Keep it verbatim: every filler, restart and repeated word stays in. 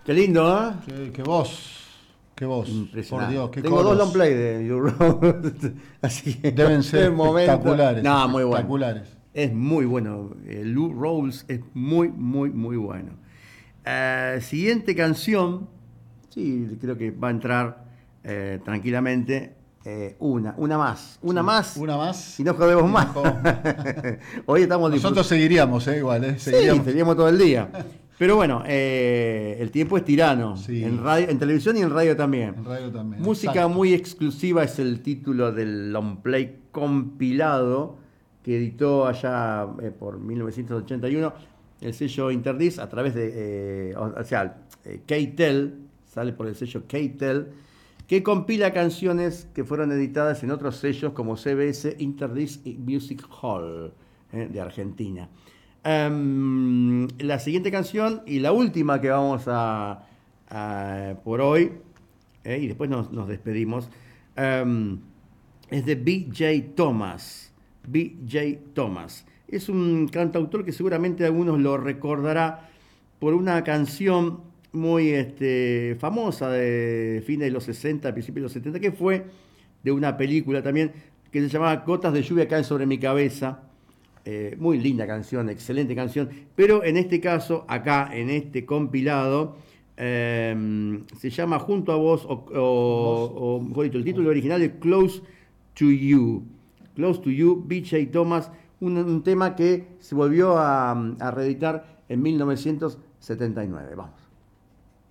Qué lindo, ¿eh? Qué, qué voz, qué voz. Por Dios, qué Tengo coros. dos long play de You Rose. Así que Deben ser espectaculares. No, muy bueno. espectaculares. Es muy bueno. Eh, Lou Rawls es muy, muy, muy bueno. Eh, siguiente canción. Sí, creo que va a entrar eh, tranquilamente. Eh, una, una más. Una Sí, más. Una más. Y no jodemos Y más. no jodemos. Hoy estamos Nosotros seguiríamos, eh, igual, eh. Seguiríamos. Sí, seguiríamos todo el día. Pero bueno, eh, el tiempo es tirano. Sí. En radio, en televisión y en radio también. En radio también. Música Exacto. muy exclusiva es el título del long play compilado que editó allá eh, por mil novecientos ochenta y uno el sello Interdisc a través de, eh, o, o sea, eh, K-Tel, sale por el sello K-Tel, que compila canciones que fueron editadas en otros sellos como C B S, Interdisc y Music Hall eh, de Argentina. Um, la siguiente canción y la última que vamos a, a por hoy, eh, y después nos, nos despedimos, um, es de B J Thomas. B J Thomas. Es un cantautor que seguramente algunos lo recordará por una canción muy este, famosa de fines de los sesenta, principios de los setenta, que fue de una película también que se llamaba Gotas de lluvia caen sobre mi cabeza. Eh, muy linda canción, excelente canción, pero en este caso, acá en este compilado, eh, se llama Junto a Vos, o, o, o mejor dicho, el título original es Close to You. Close to You, B J Thomas, un, un tema que se volvió a, a reeditar en mil novecientos setenta y nueve. Vamos.